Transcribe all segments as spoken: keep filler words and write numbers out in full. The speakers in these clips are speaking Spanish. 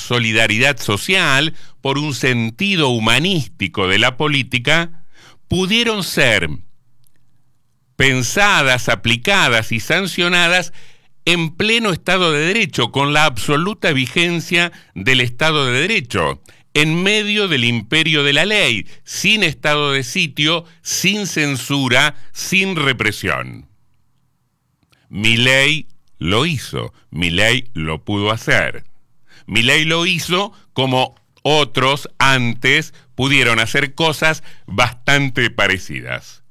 solidaridad social, por un sentido humanístico de la política, pudieron ser pensadas, aplicadas y sancionadas en pleno Estado de Derecho, con la absoluta vigencia del Estado de Derecho, en medio del imperio de la ley, sin estado de sitio, sin censura, sin represión. Milei lo hizo, Milei lo pudo hacer. Milei lo hizo como otros antes pudieron hacer cosas bastante parecidas.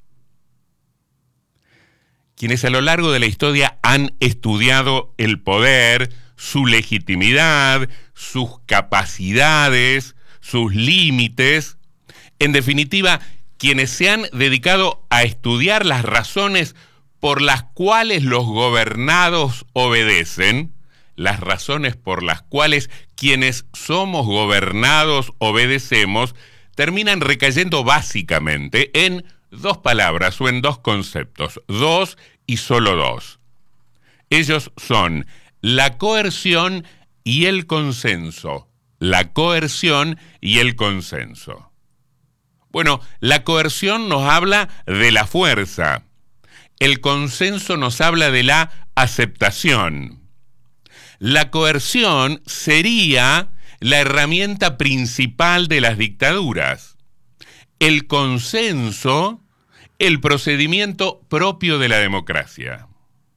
Quienes a lo largo de la historia han estudiado el poder, su legitimidad, sus capacidades, sus límites, en definitiva, quienes se han dedicado a estudiar las razones por las cuales los gobernados obedecen, las razones por las cuales quienes somos gobernados obedecemos, terminan recayendo básicamente en dos palabras o en dos conceptos, dos y solo dos. Ellos son la coerción y el consenso. La coerción y el consenso. Bueno, la coerción nos habla de la fuerza. El consenso nos habla de la aceptación. La coerción sería la herramienta principal de las dictaduras. El consenso, el procedimiento propio de la democracia.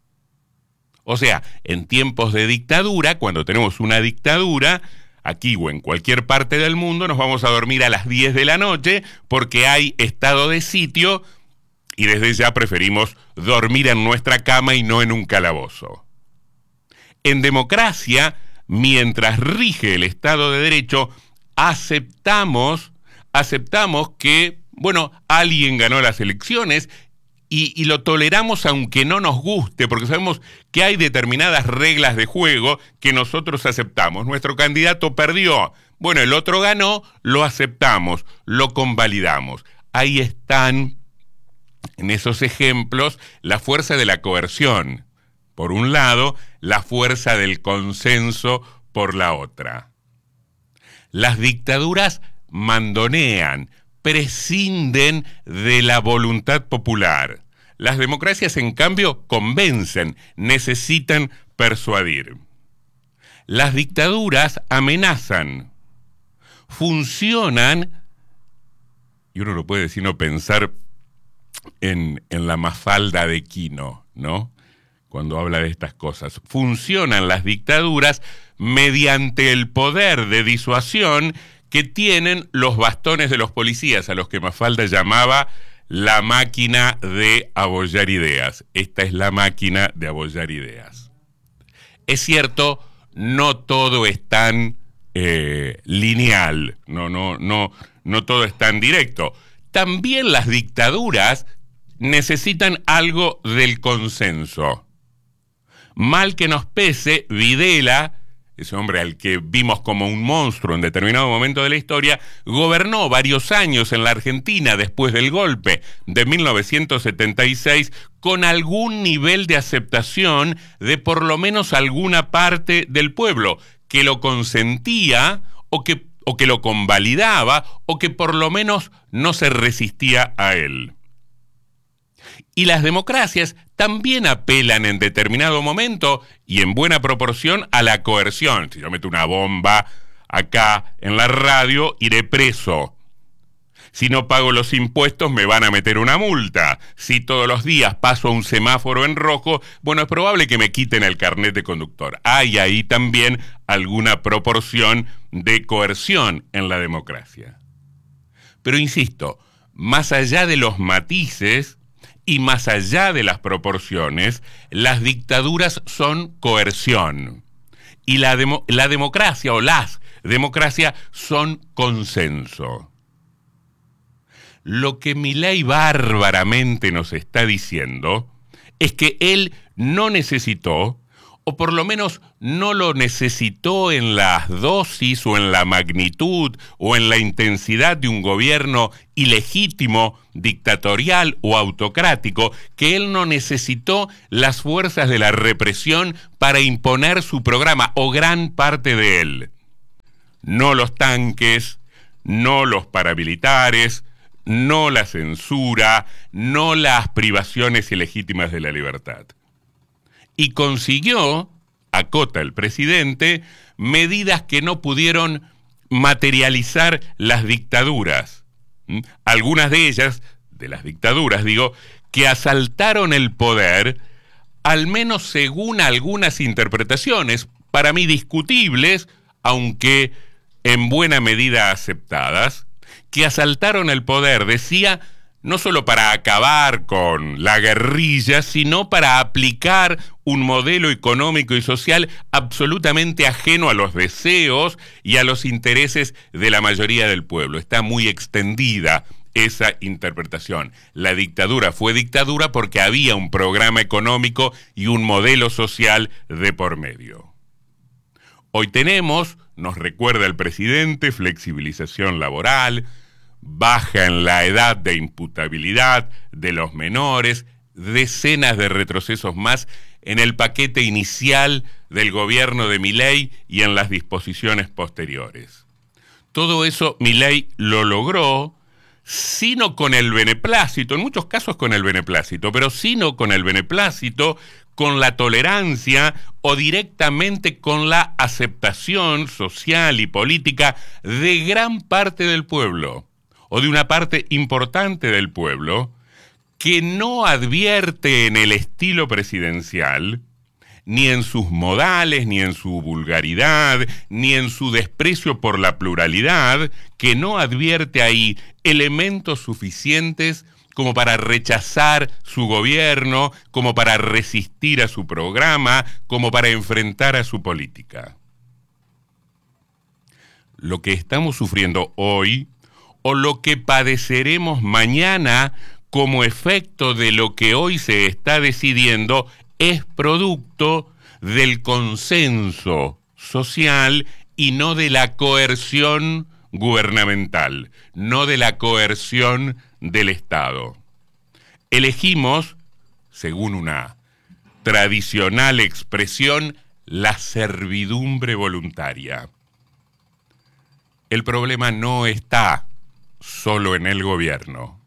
O sea, en tiempos de dictadura, cuando tenemos una dictadura, aquí o en cualquier parte del mundo, nos vamos a dormir a las diez de la noche porque hay estado de sitio y desde ya preferimos dormir en nuestra cama y no en un calabozo. En democracia, mientras rige el Estado de Derecho, aceptamos, aceptamos que, bueno, alguien ganó las elecciones y, y lo toleramos aunque no nos guste, porque sabemos que hay determinadas reglas de juego que nosotros aceptamos. Nuestro candidato perdió, bueno, el otro ganó, lo aceptamos, lo convalidamos. Ahí están, en esos ejemplos, la fuerza de la coerción, por un lado, la fuerza del consenso por la otra. Las dictaduras mandonean, prescinden de la voluntad popular. Las democracias, en cambio, convencen, necesitan persuadir. Las dictaduras amenazan, funcionan, y uno no puede sino pensar en, en la Mafalda de Quino, ¿no?, cuando habla de estas cosas. Funcionan las dictaduras mediante el poder de disuasión que tienen los bastones de los policías, a los que Mafalda llamaba la máquina de abollar ideas. Esta es la máquina de abollar ideas. Es cierto, no todo es tan eh, lineal, no, no, no, no todo es tan directo. También las dictaduras necesitan algo del consenso. Mal que nos pese, Videla, ese hombre al que vimos como un monstruo en determinado momento de la historia, gobernó varios años en la Argentina después del golpe de mil novecientos setenta y seis con algún nivel de aceptación de por lo menos alguna parte del pueblo, que lo consentía o que, o que lo convalidaba o que por lo menos no se resistía a él. Y las democracias también apelan en determinado momento y en buena proporción a la coerción. Si yo meto una bomba acá en la radio, iré preso. Si no pago los impuestos, me van a meter una multa. Si todos los días paso un semáforo en rojo, bueno, es probable que me quiten el carnet de conductor. Hay ahí también alguna proporción de coerción en la democracia. Pero insisto, más allá de los matices y más allá de las proporciones, las dictaduras son coerción. Y la, demo, la democracia o las democracias son consenso. Lo que Milei bárbaramente nos está diciendo es que él no necesitó, o por lo menos no lo necesitó en la dosis o en la magnitud o en la intensidad de un gobierno ilegítimo, dictatorial o autocrático, que él no necesitó las fuerzas de la represión para imponer su programa o gran parte de él. no los tanques, no los paramilitares, no la censura, no las privaciones ilegítimas de la libertad. Y consiguió, acota el presidente, medidas que no pudieron materializar las dictaduras. ¿Mm? Algunas de ellas, de las dictaduras, digo, que asaltaron el poder, al menos según algunas interpretaciones, para mí discutibles, aunque en buena medida aceptadas, que asaltaron el poder, decía, no solo para acabar con la guerrilla, sino para aplicar un modelo económico y social absolutamente ajeno a los deseos y a los intereses de la mayoría del pueblo. Está muy extendida esa interpretación. La dictadura fue dictadura porque había un programa económico y un modelo social de por medio. Hoy tenemos, nos recuerda el presidente, flexibilización laboral, baja en la edad de imputabilidad de los menores, decenas de retrocesos más en el paquete inicial del gobierno de Milei y en las disposiciones posteriores. Todo eso Milei lo logró, sino con el beneplácito, en muchos casos con el beneplácito, pero sino con el beneplácito, con la tolerancia o directamente con la aceptación social y política de gran parte del pueblo, o de una parte importante del pueblo, que no advierte en el estilo presidencial, ni en sus modales, ni en su vulgaridad, ni en su desprecio por la pluralidad, que no advierte ahí elementos suficientes como para rechazar su gobierno, como para resistir a su programa, como para enfrentar a su política. Lo que estamos sufriendo hoy, o lo que padeceremos mañana como efecto de lo que hoy se está decidiendo, es producto del consenso social y no de la coerción gubernamental, no de la coerción del Estado. Elegimos, según una tradicional expresión, la servidumbre voluntaria. El problema no está solo en el gobierno.